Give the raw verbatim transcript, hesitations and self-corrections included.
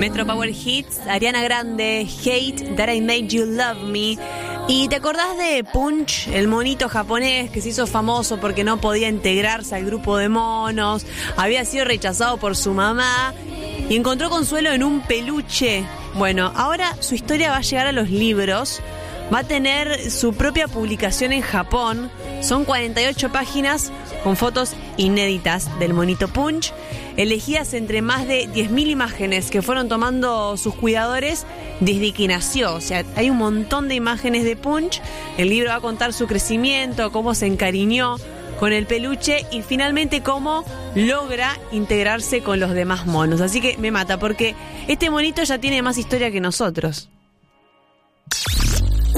Metro Power Hits, Ariana Grande, Hate That I Made You Love Me. ¿Y te acordás de Punch, el monito japonés que se hizo famoso porque no podía integrarse al grupo de monos? Había sido rechazado por su mamá y encontró consuelo en un peluche. Bueno, ahora su historia va a llegar a los libros. Va a tener su propia publicación en Japón. Son cuarenta y ocho páginas con fotos inéditas del monito Punch, elegidas entre más de diez mil imágenes que fueron tomando sus cuidadores desde que nació. O sea, hay un montón de imágenes de Punch. El libro va a contar su crecimiento, cómo se encariñó con el peluche y finalmente cómo logra integrarse con los demás monos. Así que me mata porque este monito ya tiene más historia que nosotros.